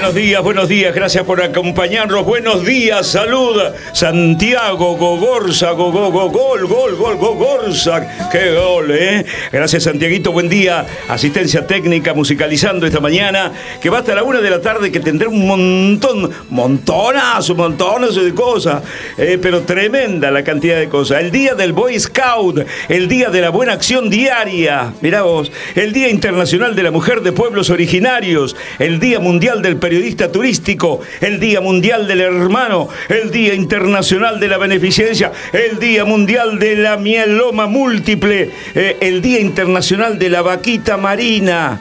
buenos días, gracias por acompañarnos, buenos días, salud, Santiago Gogorza, Gogorza, qué gol, gracias Santiaguito, buen día, asistencia técnica, musicalizando esta mañana, que va hasta la 1 de la tarde, que tendrá un montonazo de cosas, pero tremenda la cantidad de cosas, el día del Boy Scout, el día de la buena acción diaria, mirá vos, el día internacional de la mujer de pueblos originarios, el día mundial del periodista turístico, el día mundial del hermano, el día internacional de la beneficencia, el día mundial de la mieloma múltiple, el día internacional de la vaquita marina.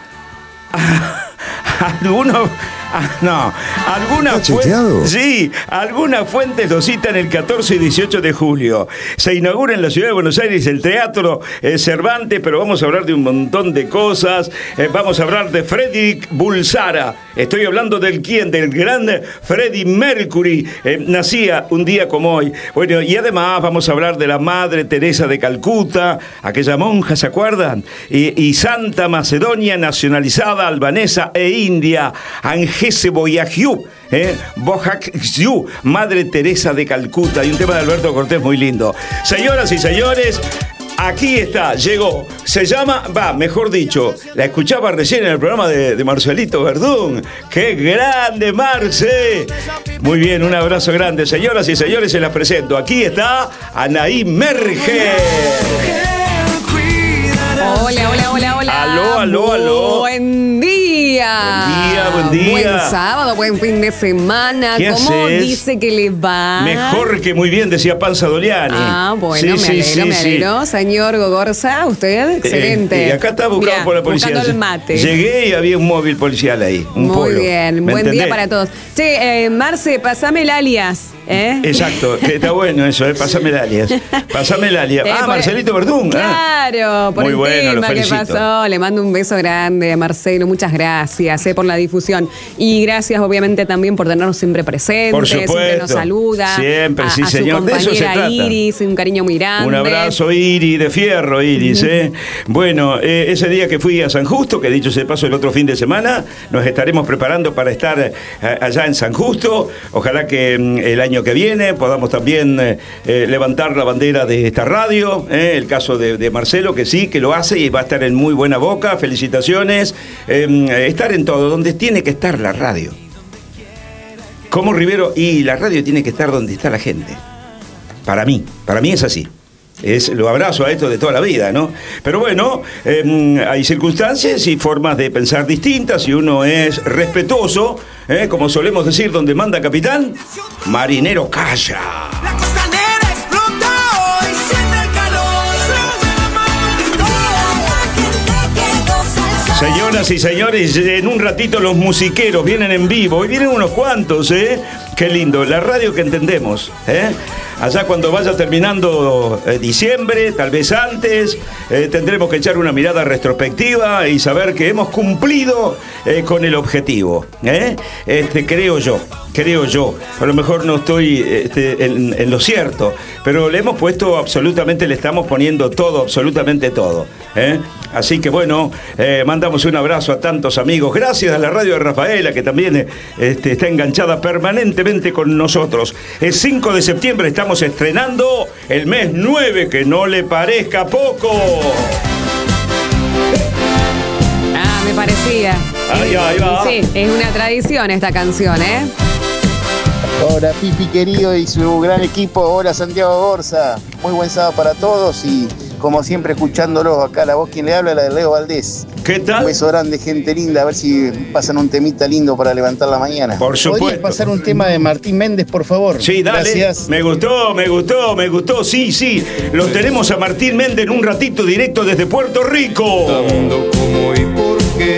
Algunas fuentes lo citan el 14 y 18 de julio. Se inaugura en la ciudad de Buenos Aires el Teatro Cervantes, pero vamos a hablar de un montón de cosas. Vamos a hablar de Frederick Bulsara. Estoy hablando del gran Freddie Mercury. Nacía un día como hoy. Bueno, y además vamos a hablar de la Madre Teresa de Calcuta, aquella monja, ¿se acuerdan? Y Santa Macedonia nacionalizada, albanesa e india, Angese Boyajiu, Bojajiu, Madre Teresa de Calcuta, y un tema de Alberto Cortés muy lindo. Señoras y señores, aquí está, llegó, mejor dicho, la escuchaba recién en el programa de Marcelito Verdún. ¡Qué grande, Marce! Muy bien, un abrazo grande. Señoras y señores, se las presento. Aquí está Anaí Merger. Hola. Aló. Buen día. Buen día. Buen sábado, buen fin de semana. ¿Cómo dice que le va? Mejor que muy bien, decía Panza Doliani. Bueno, me alegro. Señor Gogorza, usted, excelente. Y acá está buscado por la policía. Buscando el mate. Llegué y había un móvil policial ahí. Muy bien, buen día para todos. Che, Marce, pasame el alias. Exacto, que está bueno eso, pasame el alias. Marcelito Verdún. Claro, por muy el tema que pasó. Le mando un beso grande a Marcelo, muchas gracias por la difusión. Y gracias obviamente también por tenernos siempre presentes. Por supuesto. Siempre nos saluda. Siempre, sí, señor. A su compañera de eso se trata. Iris, un cariño muy grande. Un abrazo, Iris, de fierro, Iris. Bueno, ese día que fui a San Justo, que dicho se pasó el otro fin de semana, nos estaremos preparando para estar allá en San Justo. Ojalá que el año que viene podamos también levantar la bandera de esta radio, el caso de Marcelo, que sí, que lo hace y va a estar en muy buena boca, felicitaciones, estar en todo, donde tiene que estar la radio. Como Rivero, y la radio tiene que estar donde está la gente. Para mí es así. Lo abrazo a esto de toda la vida, ¿no? Pero bueno, hay circunstancias y formas de pensar distintas, y uno es respetuoso, como solemos decir, donde manda capitán, marinero calla. La costanera explotó y siente el calor. Señoras y señores, en un ratito los musiqueros vienen en vivo, y vienen unos cuantos, Qué lindo, la radio que entendemos, Allá cuando vaya terminando diciembre, tal vez antes, tendremos que echar una mirada retrospectiva y saber que hemos cumplido con el objetivo, creo yo. A lo mejor no estoy en lo cierto, pero le estamos poniendo todo, absolutamente todo, Así que bueno, mandamos un abrazo a tantos amigos. Gracias a la radio de Rafaela, que también está enganchada permanentemente con nosotros. El 5 de septiembre estamos estrenando el mes 9, que no le parezca poco. Me parecía. Ahí va. Sí, es una tradición esta canción, Hola Pipi querido y su gran equipo. Hola Santiago Gorza. Muy buen sábado para todos y como siempre escuchándolos acá. La voz quien le habla, la de Leo Valdés. ¿Qué tal? Un beso grande, gente linda. A ver si pasan un temita lindo para levantar la mañana. Por supuesto. ¿Podrías pasar un tema de Martín Méndez, por favor? Sí, dale. Gracias. Me gustó. Sí. Lo tenemos a Martín Méndez en un ratito, directo desde Puerto Rico. ¿Cómo y por qué?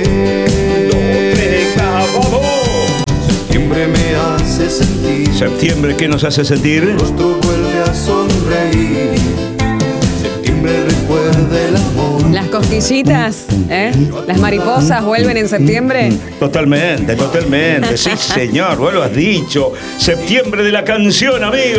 Septiembre me hace sentir. Septiembre, ¿qué nos hace sentir? El rostro vuelve a sonreír. Septiembre recuerda el amor. Las cosquillitas, las mariposas vuelven en septiembre. Totalmente. Sí, señor, vos lo has dicho. Septiembre de la canción, amigo.